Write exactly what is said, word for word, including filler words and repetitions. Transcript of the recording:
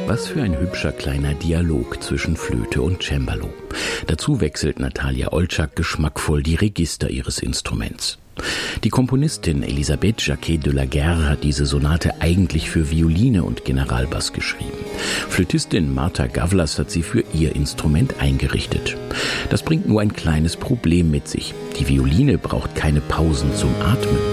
Was für ein hübscher kleiner Dialog zwischen Flöte und Cembalo. Dazu wechselt Natalia Olczak geschmackvoll die Register ihres Instruments. Die Komponistin Elisabeth Jacquet de la Guerre hat diese Sonate eigentlich für Violine und Generalbass geschrieben. Flötistin Marta Gavlas hat sie für ihr Instrument eingerichtet. Das bringt nur ein kleines Problem mit sich. Die Violine braucht keine Pausen zum Atmen.